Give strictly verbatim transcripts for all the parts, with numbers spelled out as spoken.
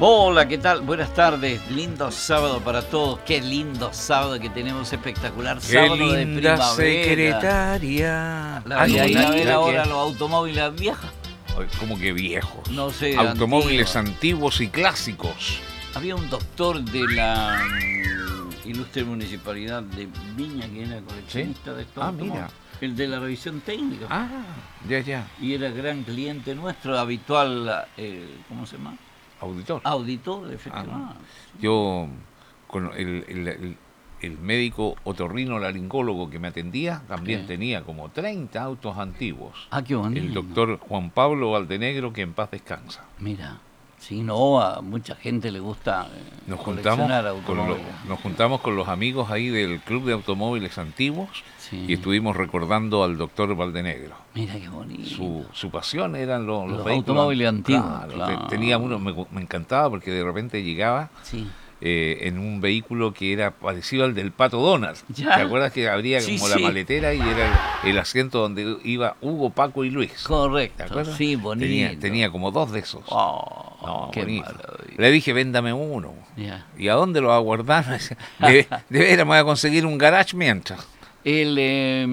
Hola, ¿qué tal? Buenas tardes. Lindo sábado para todos. Qué lindo sábado que tenemos, espectacular sábado Qué de linda primavera. secretaria. La Ay, voy a ir a ver mira ahora que- los automóviles viejos. Ay, ¿cómo que viejos? No sé, Automóviles antigua. antiguos y clásicos. Había un doctor de la mm, ilustre municipalidad de Viña que era coleccionista de estos Ah, automóviles. mira. El de la revisión técnica. Ah, ya, ya. Y era gran cliente nuestro, habitual, eh, ¿cómo se llama? Auditor. Auditor, efectivamente. Yo, con el, el- el- el médico otorrino laringólogo que me atendía, también ¿Qué? tenía como treinta autos antiguos. Ah, qué bonito. El doctor Juan Pablo Valdenegro, que en paz descansa. Mira, sí, no, a mucha gente le gusta eh, Nos juntamos, coleccionar con lo- automóviles. nos juntamos con los amigos ahí del Club de Automóviles Antiguos Sí. y estuvimos recordando al doctor Valdenegro. Mira qué bonito. Su, su pasión eran los, los Los vehículos automóviles antiguos, Claro, claro. te- tenía uno, me, me encantaba porque de repente llegaba Sí. eh, en un vehículo que era parecido al del Pato Donald. Ya. ¿Te acuerdas que abría Sí, como sí. la maletera y era el, el asiento donde iba Hugo, Paco y Luis? ¿Te Correcto, acuerdas? sí, bonito. Tenía, tenía como dos de esos. Oh, No, qué bonito. maravilla. Le dije, véndame uno. Ya. ¿Y a dónde lo va a guardar? De, de veras me voy a conseguir un garage mientras. El, eh,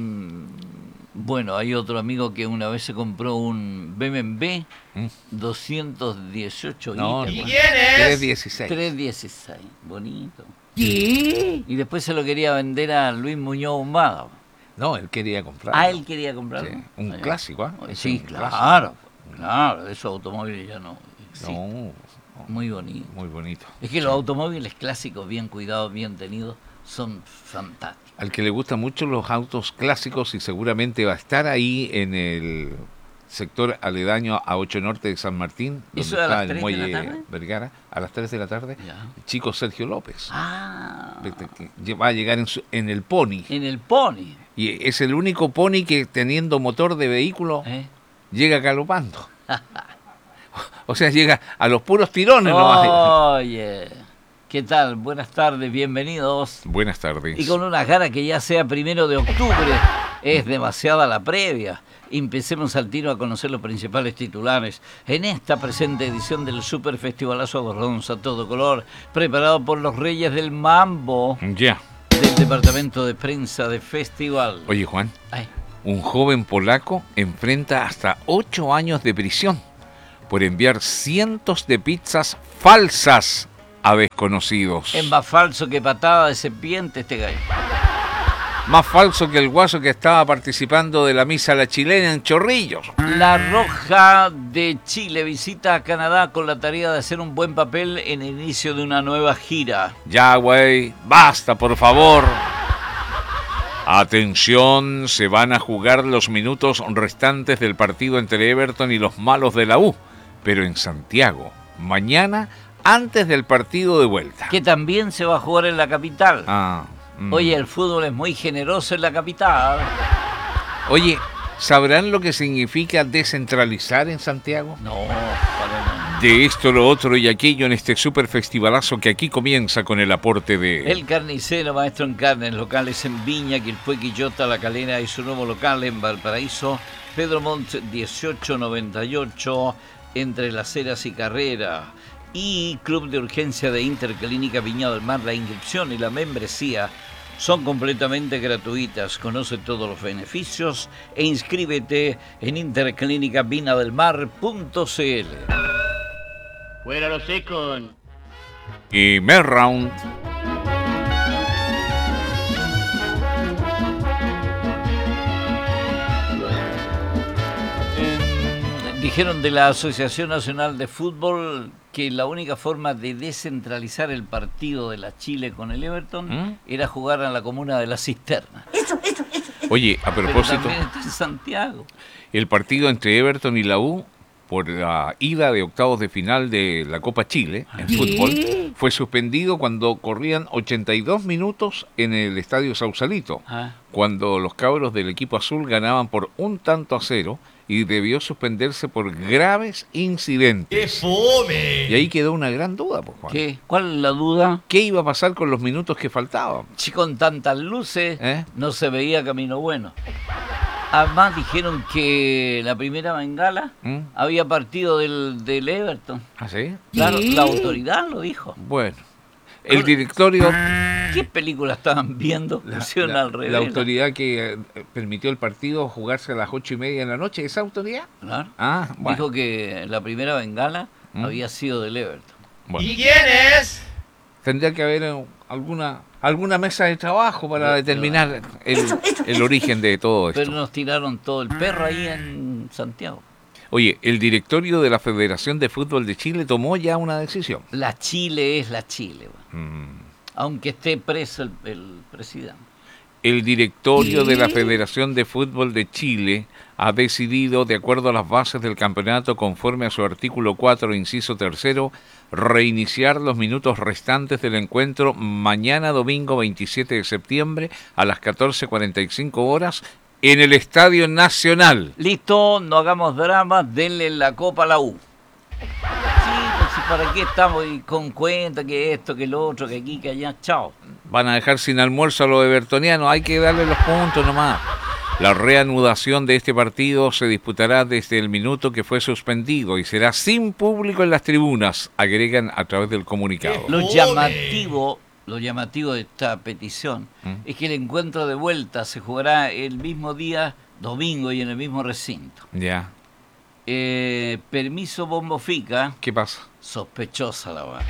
bueno, hay otro amigo que una vez se compró un B M W ¿Mm? doscientos dieciocho No, i, no. ¿te tres dieciséis. trescientos dieciséis, bonito. Y después se lo quería vender a Luis Muñoz Humada. No, él quería comprar. Ah, él quería comprarlo. Sí, un Ah, ya. clásico, ¿ah? Ese Sí, es un claro, claro, esos automóviles ya no existen. No, no, Muy bonito. muy bonito. Es que los automóviles clásicos, bien cuidados, bien tenidos, son fantásticos. Al que le gustan mucho los autos clásicos y seguramente va a estar ahí en el sector aledaño a ocho Norte de San Martín, donde ¿Eso es a está las el tres de muelle la tarde? Vergara, a las tres de la tarde, Ya. el chico Sergio López. Ah, que Va a llegar en, su- en el Pony. en el Pony. Y es el único Pony que teniendo motor de vehículo ¿eh? llega galopando. O sea, llega a los puros tirones nomás. Oye, ¿qué tal? Buenas tardes, bienvenidos. Buenas tardes. Y con unas ganas que ya sea primero de octubre, es demasiada la previa. Empecemos al tiro a conocer los principales titulares en esta presente edición del Super Festivalazo Borronza a todo color, preparado por los Reyes del Mambo Ya. del Departamento de Prensa de Festival. Oye, Juan, Ay, un joven polaco enfrenta hasta ocho años de prisión por enviar cientos de pizzas falsas a desconocidos. es más falso que patada de serpiente este gallo. Más falso que el guaso que estaba participando de la misa a la chilena en Chorrillos. La Roja de Chile visita a Canadá con la tarea de hacer un buen papel en el inicio de una nueva gira. Ya, güey, basta, por favor. Atención, se van a jugar los minutos restantes del partido entre Everton y los malos de la U, pero en Santiago, mañana, antes del partido de vuelta. Que también se va a jugar en la capital. Ah, mm. Oye, el fútbol es muy generoso en la capital. Oye, ¿sabrán lo que significa descentralizar en Santiago? No, para no. De esto, lo otro y aquello en este super festivalazo que aquí comienza con el aporte de... El Carnicero, maestro en carnes, locales en Viña, Quilpué, Quillota, La Calera y su nuevo local en Valparaíso, Pedro Montt dieciocho noventa y ocho, entre Las Heras y Carrera. Y Club de Urgencia de Interclínica Viña del Mar, la inscripción y la membresía son completamente gratuitas. Conoce todos los beneficios e inscríbete en interclínica vina del mar punto c l. Fuera los secos. Y Merround. Dijeron de la Asociación Nacional de Fútbol que la única forma de descentralizar el partido de la Chile con el Everton ¿Mm? era jugar en la comuna de La Cisterna. Oye, a Pero propósito, también está en Santiago. el partido entre Everton y la U por la ida de octavos de final de la Copa Chile en fútbol fue suspendido cuando corrían ochenta y dos minutos en el Estadio Sausalito, Ah. cuando los cabros del equipo azul ganaban por un tanto a cero y debió suspenderse por graves incidentes. fome! Y ahí quedó una gran duda, pues, Juan. ¿Qué? ¿Cuál es la duda? ¿Qué iba a pasar con los minutos que faltaban? Si con tantas luces ¿Eh? no se veía camino bueno. Además dijeron que la primera bengala ¿Mm? había partido del, del Everton. ¿Ah, sí? Claro, la autoridad lo dijo. Bueno, el directorio, ¿Qué película estaban viendo? la, Pusieron la- al revés. la autoridad que eh, permitió el partido jugarse a las ocho y media de la noche, ¿esa autoridad? Claro. Ah, bueno. Dijo que la primera bengala ¿Mm? había sido del Everton. bueno. ¿Y quién es? Tendría que haber eh, alguna alguna mesa de trabajo para Claro. determinar el, el origen de todo esto. Pero nos tiraron todo el perro ahí en Santiago. Oye, el directorio de la Federación de Fútbol de Chile tomó ya una decisión. La Chile es la Chile, bueno. Mm. Aunque esté preso el, el presidente. El directorio de la Federación de Fútbol de Chile ha decidido, de acuerdo a las bases del campeonato, conforme a su artículo cuatro, inciso tercero, reiniciar los minutos restantes del encuentro mañana domingo veintisiete de septiembre a las catorce cuarenta y cinco horas en el Estadio Nacional. Listo, no hagamos dramas, denle la copa a la U. Sí, pues si para qué estamos y con cuenta que esto, que lo otro, que aquí, que allá, chao. Van a dejar sin almuerzo a los evertonianos, hay que darle los puntos nomás. La reanudación de este partido se disputará desde el minuto que fue suspendido y será sin público en las tribunas, agregan a través del comunicado. Lo ¡Ole! llamativo, lo llamativo de esta petición ¿Mm? es que el encuentro de vuelta se jugará el mismo día, domingo, y en el mismo recinto. Ya, Eh, permiso Bombo Fica, ¿qué pasa? sospechosa la va.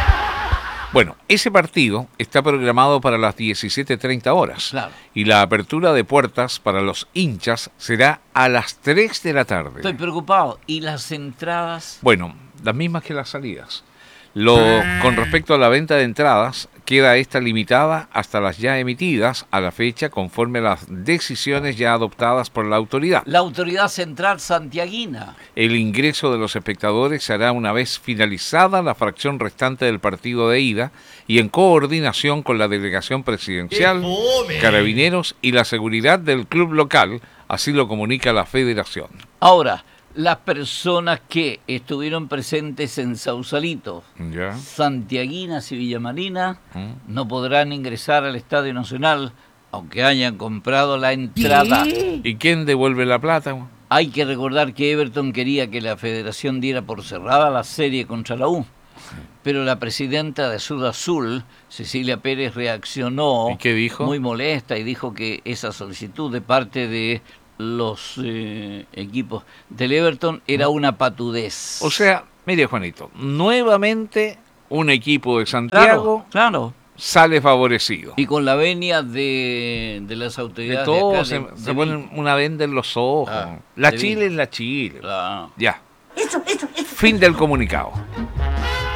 Bueno, ese partido está programado para las diecisiete treinta horas Claro. y la apertura de puertas para los hinchas será a las tres de la tarde. Estoy preocupado. ¿Y las entradas? Bueno, las mismas que las salidas. Lo, con respecto a la venta de entradas, queda esta limitada hasta las ya emitidas a la fecha conforme a las decisiones ya adoptadas por la autoridad. La autoridad central santiaguina. El ingreso de los espectadores se hará una vez finalizada la fracción restante del partido de ida y en coordinación con la delegación presidencial, ¡Qué fome! carabineros y la seguridad del club local, así lo comunica la federación. Ahora, las personas que estuvieron presentes en Sausalito, ¿Ya? santiaguinas y villamarinas, ¿Mm? no podrán ingresar al Estadio Nacional, aunque hayan comprado la entrada. ¿Y quién devuelve la plata? Hay que recordar que Everton quería que la federación diera por cerrada la serie contra la U, pero la presidenta de Sud Azul, Cecilia Pérez, reaccionó ¿Y qué dijo? muy molesta y dijo que esa solicitud de parte de los eh, equipos del Everton era una patudez. O sea, mire Juanito, nuevamente un equipo de Santiago claro, claro. sale favorecido. Y con la venia de, de las De autoridades todo de acá, se, de- se de ponen una venda en los ojos. Ah, la de Chile Viña. es la Chile. Claro. Ya. Fin del comunicado.